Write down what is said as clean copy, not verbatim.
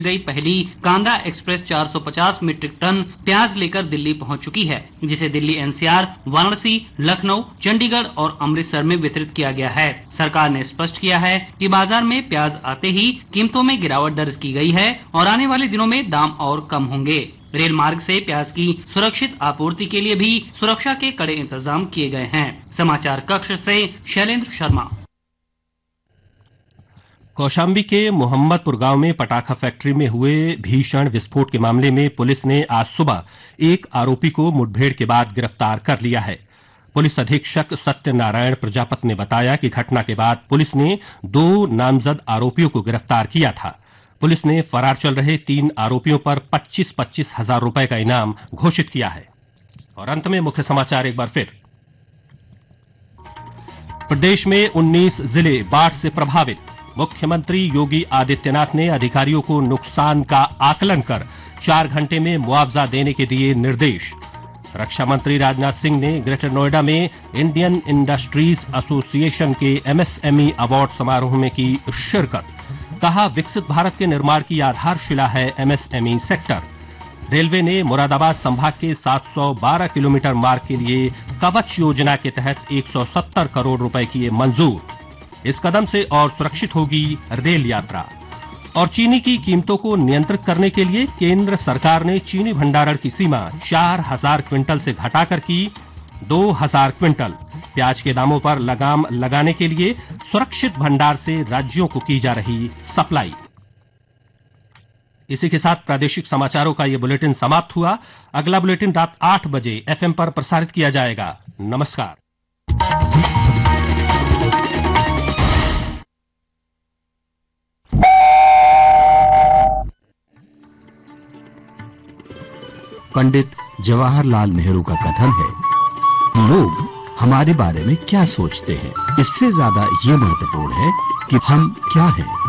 गई पहली कांदा एक्सप्रेस 450 मीट्रिक टन प्याज लेकर दिल्ली पहुंच चुकी है, जिसे दिल्ली एनसीआर, वाराणसी, लखनऊ, चंडीगढ़ और अमृतसर में वितरित किया गया है। सरकार ने स्पष्ट किया है कि बाजार में प्याज आते ही कीमतों में गिरावट दर्ज की गई है और आने वाले दिनों में दाम और कम होंगे। रेल मार्ग से प्याज की सुरक्षित आपूर्ति के लिए भी सुरक्षा के कड़े इंतजाम किए गए हैं। समाचार कक्ष से शैलेंद्र शर्मा। कौशाम्बी के मोहम्मदपुर गांव में पटाखा फैक्ट्री में हुए भीषण विस्फोट के मामले में पुलिस ने आज सुबह एक आरोपी को मुठभेड़ के बाद गिरफ्तार कर लिया है। पुलिस अधीक्षक सत्यनारायण प्रजापत ने बताया कि घटना के बाद पुलिस ने 2 नामजद आरोपियों को गिरफ्तार किया था। पुलिस ने फरार चल रहे 3 आरोपियों पर 25-25 हजार रुपए का इनाम घोषित किया है। और अंत में मुख्य समाचार एक बार फिर। प्रदेश में 19 जिले बाढ़ से प्रभावित। मुख्यमंत्री योगी आदित्यनाथ ने अधिकारियों को नुकसान का आकलन कर 4 घंटे में मुआवजा देने के दिए निर्देश। रक्षा मंत्री राजनाथ सिंह ने ग्रेटर नोएडा में इंडियन इंडस्ट्रीज एसोसिएशन के एमएसएमई अवार्ड समारोह में की शिरकत। कहा, विकसित भारत के निर्माण की आधारशिला है एमएसएमई सेक्टर। रेलवे ने मुरादाबाद संभाग के 712 किलोमीटर मार्ग के लिए कवच योजना के तहत 170 करोड़ रुपए किए मंजूर। इस कदम से और सुरक्षित होगी रेल यात्रा। और चीनी की कीमतों को नियंत्रित करने के लिए केंद्र सरकार ने चीनी भंडारण की सीमा 4000 क्विंटल से घटाकर की 2000 क्विंटल। प्याज के दामों पर लगाम लगाने के लिए सुरक्षित भंडार से राज्यों को की जा रही सप्लाई। इसी के साथ प्रादेशिक समाचारों का ये बुलेटिन समाप्त हुआ। अगला बुलेटिन रात 8 बजे एफएम पर प्रसारित किया जाएगा। नमस्कार। पंडित जवाहरलाल नेहरू का कथन है, लोग हमारे बारे में क्या सोचते हैं, इससे ज्यादा ये महत्वपूर्ण है कि हम क्या हैं।